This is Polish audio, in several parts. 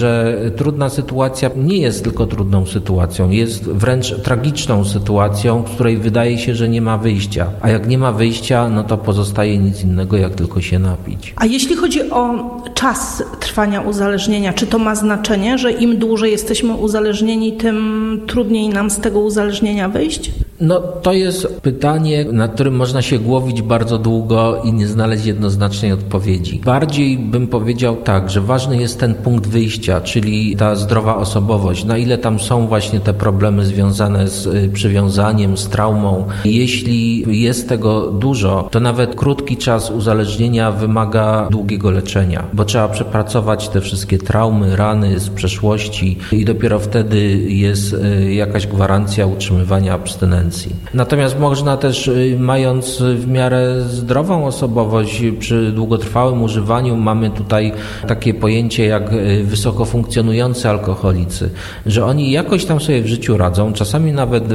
że trudna sytuacja nie jest tylko trudną sytuacją, jest wręcz tragiczną sytuacją, z której wydaje się, że nie ma wyjścia. A jak nie ma wyjścia, no to pozostaje nic innego, jak tylko się napić. A jeśli chodzi o czas trwania uzależnienia, czy to ma znaczenie, że im dłużej jesteśmy uzależnieni, tym trudniej nam z tego uzależnienia wyjść? No to jest pytanie, nad którym można się głowić bardzo długo i nie znaleźć jednoznacznej odpowiedzi. Bardziej bym powiedział tak, że ważny jest ten punkt wyjścia, czyli ta zdrowa osobowość, na ile tam są właśnie te problemy związane z przywiązaniem, z traumą. Jeśli jest tego dużo, to nawet krótki czas uzależnienia wymaga długiego leczenia, bo trzeba przepracować te wszystkie traumy, rany z przeszłości i dopiero wtedy jest jakaś gwarancja utrzymywania abstynencji. Natomiast można też, mając w miarę zdrową osobowość, przy długotrwałym używaniu mamy tutaj takie pojęcie jak wysoko funkcjonujący alkoholicy, że oni jakoś tam sobie w życiu radzą, czasami nawet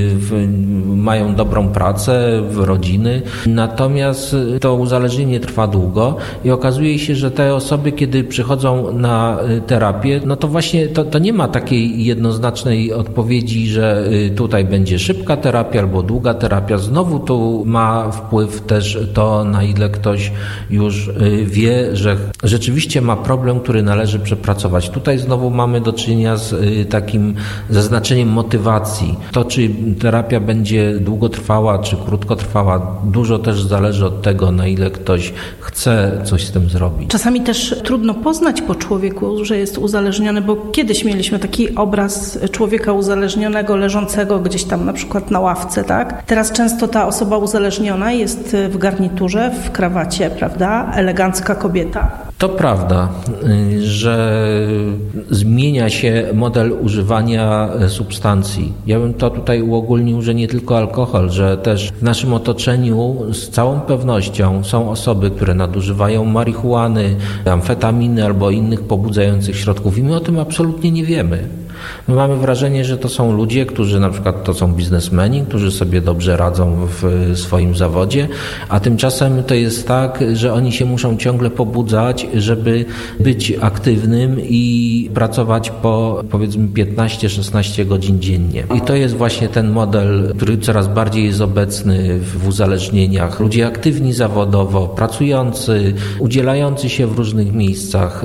mają dobrą pracę, rodziny, natomiast to uzależnienie trwa długo i okazuje się, że te osoby, kiedy przychodzą na terapię, no to właśnie to nie ma takiej jednoznacznej odpowiedzi, że tutaj będzie szybka terapia albo długa terapia. Znowu tu ma wpływ też to, na ile ktoś już wie, że rzeczywiście ma problem, który należy przepracować. Tutaj znowu mamy do czynienia z takim zaznaczeniem motywacji. To, czy terapia będzie długotrwała, czy krótkotrwała, dużo też zależy od tego, na ile ktoś chce coś z tym zrobić. Czasami też trudno poznać po człowieku, że jest uzależniony, bo kiedyś mieliśmy taki obraz człowieka uzależnionego, leżącego gdzieś tam na przykład na ławce, tak? Teraz często ta osoba uzależniona jest w garniturze, w krawacie, prawda? Elegancka kobieta. To prawda, że zmienia się model używania substancji. Ja bym to tutaj uogólnił, że nie tylko alkohol, że też w naszym otoczeniu z całą pewnością są osoby, które nadużywają marihuany, amfetaminy albo innych pobudzających środków i my o tym absolutnie nie wiemy. My mamy wrażenie, że to są ludzie, którzy na przykład to są biznesmeni, którzy sobie dobrze radzą w swoim zawodzie, a tymczasem to jest tak, że oni się muszą ciągle pobudzać, żeby być aktywnym i pracować po powiedzmy 15-16 godzin dziennie. I to jest właśnie ten model, który coraz bardziej jest obecny w uzależnieniach. Ludzie aktywni zawodowo, pracujący, udzielający się w różnych miejscach,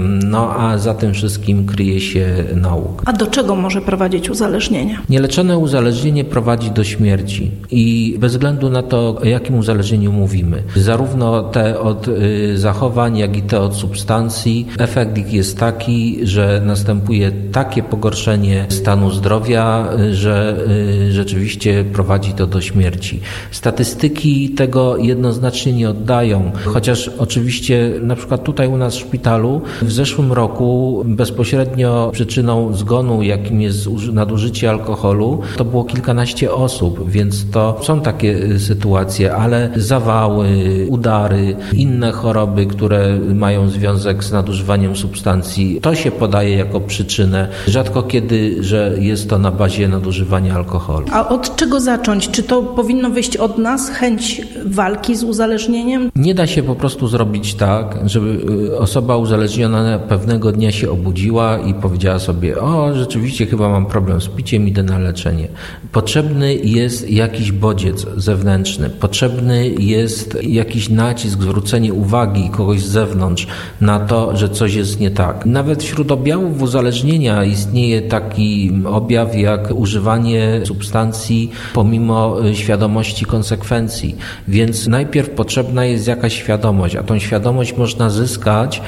no a za tym wszystkim kryje się nauk. A do czego może prowadzić uzależnienie? Nieleczone uzależnienie prowadzi do śmierci i bez względu na to, o jakim uzależnieniu mówimy, zarówno te od zachowań, jak i te od substancji, efekt ich jest taki, że następuje takie pogorszenie stanu zdrowia, że rzeczywiście prowadzi to do śmierci. Statystyki tego jednoznacznie nie oddają, chociaż oczywiście na przykład tutaj u nas w szpitalu w zeszłym roku bezpośrednio przyczyną zgonu, jakim jest nadużycie alkoholu, to było kilkanaście osób, więc to są takie sytuacje, ale zawały, udary, inne choroby, które mają związek z nadużywaniem substancji, to się podaje jako przyczynę. Rzadko kiedy, że jest to na bazie nadużywania alkoholu. A od czego zacząć? Czy to powinno wyjść od nas, chęć walki z uzależnieniem? Nie da się po prostu zrobić tak, żeby osoba uzależniona pewnego dnia się obudziła i powiedziała sobie: o, rzeczywiście chyba mam problem z piciem, idę na leczenie. Potrzebny jest jakiś bodziec zewnętrzny, potrzebny jest jakiś nacisk, zwrócenie uwagi kogoś z zewnątrz na to, że coś jest nie tak. Nawet wśród objawów uzależnienia istnieje taki objaw jak używanie substancji pomimo świadomości konsekwencji. Więc najpierw potrzebna jest jakaś świadomość, a tą świadomość można zyskać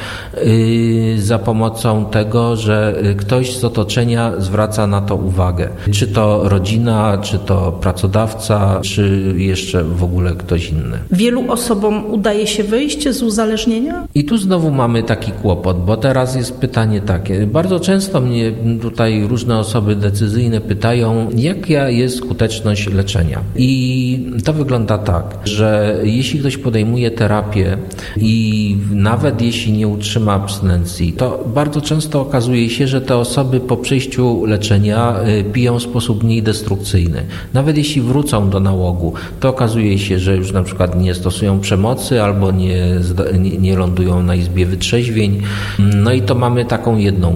za pomocą tego, że ktoś z otoczenia zwraca na to uwagę. Czy to rodzina, czy to pracodawca, czy jeszcze w ogóle ktoś inny. Wielu osobom udaje się wyjść z uzależnienia? I tu znowu mamy taki kłopot, bo teraz jest pytanie takie. Bardzo często mnie tutaj różne osoby decyzyjne pytają, jaka jest skuteczność leczenia. I to wygląda tak, że jeśli ktoś podejmuje terapię i nawet jeśli nie utrzyma abstynencji, to bardzo często okazuje się, że te osoby po przejściu leczenia piją w sposób mniej destrukcyjny. Nawet jeśli wrócą do nałogu, to okazuje się, że już na przykład nie stosują przemocy albo nie lądują na izbie wytrzeźwień. No i to mamy taką jedną